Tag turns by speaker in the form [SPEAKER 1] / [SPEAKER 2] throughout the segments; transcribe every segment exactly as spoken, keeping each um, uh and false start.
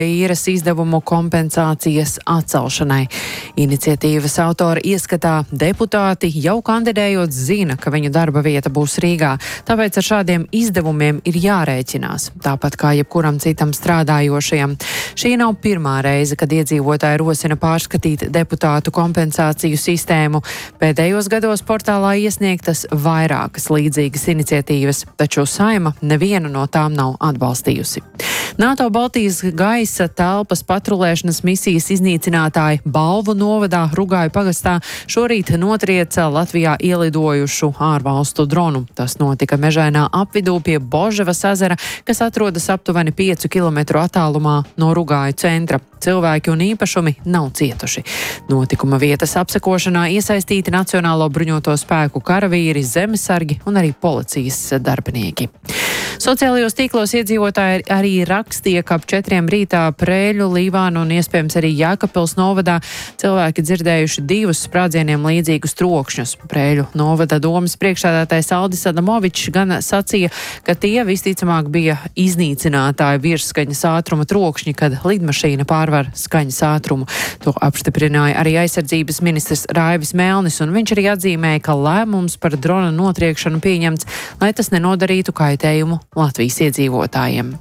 [SPEAKER 1] īres izdevumu kompensācijas atcelšanai. Iniciatīvas autora ieskatā deputāti jau kandidējot zina, ka viņu darba vieta būs Rīgā, tāpēc ar šādiem izdevumiem ir jārēķinās, tāpat kā jebkuram citam strādājošajam. Šī nav pirmā reize, kad iedzīvotāji rosina pārskatīt deputātu kompensāciju sistēmu. Pēdējos gados portālā iesniegtas vairākas līdzīgas iniciatīvas, taču Saeima nevienu no tām nav atbalstījusi. NATO Baltijas gaisa telpas patrulēšanas misijas iznīcinātāji Balvu novadā Rugāju pagastā šorīt notrieca Latvijā ielidojušu ārvalstu dronu. Tas notika mežainā apvidū pie Boževas ezera, kas atrodas aptuveni piecu kilometru attālumā no Rugāju centra. Cilvēki un īpašumi nav cietuši. Notikuma vietas apsekošanā iesaistīti Nacionālo bruņoto spēku karavīri, zemesargi un arī policijas darbinieki. Sociālajos tīklos iedzīvotāji arī rakstīja, ka ap četriem rītā Prēļu, Līvānu un iespējams arī Jēkabpils novadā cilvēki dzirdējuši divus sprādzieniem līdzīgus trokšņus. Prēļu novada domes priekšsēdētājs Aldis Adamovičs gan sacīja, ka tie visticamāk bija iznīcinātāju virsskaņas ātruma trokšņi, kad lidmašīna pārvar skaņas ātrumu. To apstiprināja arī aizsardzības ministrs Raivis Melnis, un viņš arī atzīmēja, ka lēmums par drona notriekšanu pieņemts, lai tas nenodarītu kaitējumu Latvijas iedzīvotājiem.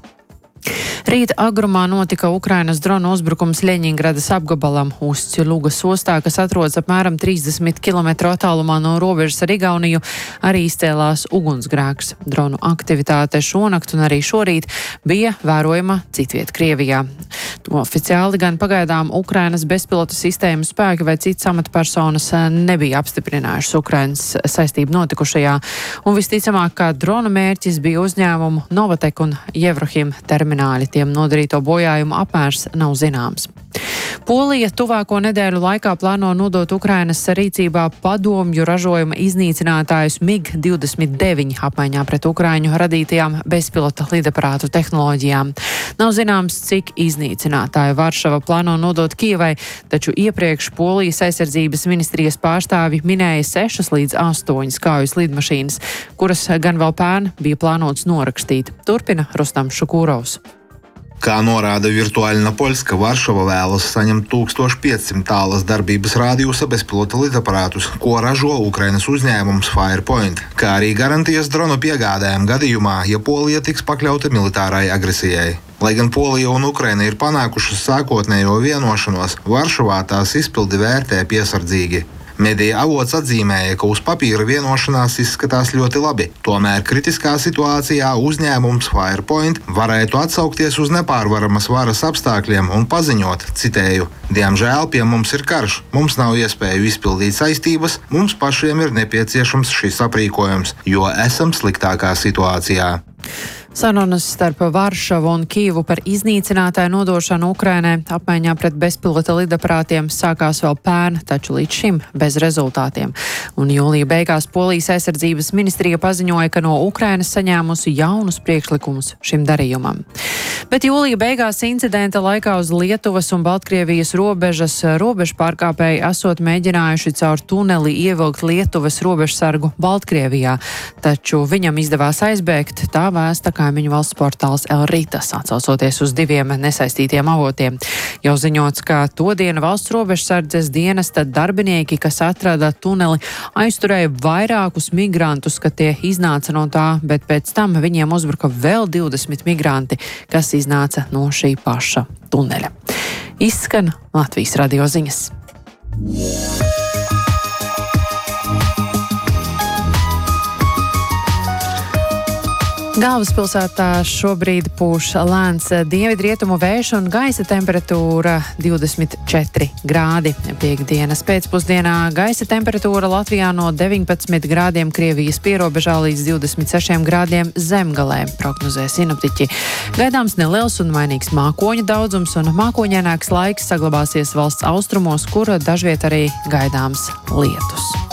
[SPEAKER 1] Rīt agrumā notika Ukrainas drona uzbrukums Ļeņingradas apgabalam Ustļugas ostā, kas atrodas apmēram trīsdesmit kilometru attālumā no robežas ar Igauniju, arī izcēlās ugunsgrēks. Dronu aktivitāte šonakt un arī šorīt bija vērojama citviet Krievijā. Oficiāli gan pagaidām Ukrainas bezpilotu sistēmu spēki vai citas amatpersonas nebija apstiprinājušas Ukrainas saistību notikušajā, un visticamāk, ka drona mērķis bija uzņēmumu Novatek un Jevrohim termināļi. Tiem nodarīto bojājumu apmērs nav zināms. Polija tuvāko nedēļu laikā plāno nodot Ukrainas rīcībā padomju ražojuma iznīcinātājus mig divdesmit deviņi apmaiņā pret Ukraiņu radītajām bezpilota lidaparātu tehnoloģijām. Nav zināms, cik iznīcinātāju Varšava plāno nodot Kijevai, taču iepriekš Polijas aizsardzības ministrijas pārstāvi minēja sešas līdz astoņas kaujas lidmašīnas, kuras gan vēl pērn bija plānotas norakstīt. Turpina Rustam Šukūrovs.
[SPEAKER 2] Kā norāda Virtuāļna Poļska, Varšava vēlas saņemt tūkstoš piecsimt tālas darbības rādījusa bezpilota lidaparātus, ko ražo Ukrainas uzņēmums Firepoint, kā arī garantijas dronu piegādēm gadījumā, ja Polija tiks pakļauta militārai agresijai. Lai gan Polija un Ukraina ir panākušas sākotnējo vienošanos, Varšavā tās izpildi vērtē piesardzīgi. Medija avots atzīmēja, ka uz papīra vienošanās izskatās ļoti labi. Tomēr kritiskā situācijā uzņēmums Firepoint varētu atsaukties uz nepārvaramas varas apstākļiem un paziņot, citēju: "Diemžēl pie mums ir karš, mums nav iespēju izpildīt saistības, mums pašiem ir nepieciešams šis aprīkojums, jo esam sliktākā situācijā."
[SPEAKER 1] Sarunas starp Varšavu un Kijevu par iznīcinātāju nodošanu Ukrainai apmaiņā pret bezpilota lidaparātiem sākās vēl pērn, taču līdz šim bez rezultātiem. Un jūlija beigās Polijas aizsardzības ministrija paziņoja, ka no Ukrainas saņēmusi jaunus priekšlikumus šim darījumam. Bet jūlija beigās incidenta laikā uz Lietuvas un Baltkrievijas robežas robežu pārkāpēji esot mēģinājuši caur tuneli ievilkt Lietuvas robežsargu Baltkrievijā, taču viņam izdevās aizbēgt, tā vēsta kaimiņu valsts portāls El Ritas, atsaucoties uz diviem nesaistītiem avotiem. Jau ziņots, ka to dienu valsts robežsardzes dienesta darbinieki, kas atrada tuneli, aizturēja vairākus migrantus, ka tie iznāca no tā, bet pēc tam viņiem uzbruka vēl divdesmit migranti, kas iznāca no šī paša tuneļa. Izskan Latvijas radio ziņas. Galvaspilsētā šobrīd pūš lēns dienvidrietumu vējš un gaisa temperatūra divdesmit četri grādi. Piektdienas pēcpusdienā gaisa temperatūra Latvijā no deviņpadsmit grādiem Krievijas pierobežā līdz divdesmit sešiem grādiem Zemgalē, prognozē sinoptiķi. Gaidāms neliels un mainīgs mākoņu daudzums, un mākoņaināks laiks saglabāsies valsts austrumos, kur dažviet arī gaidāms lietus.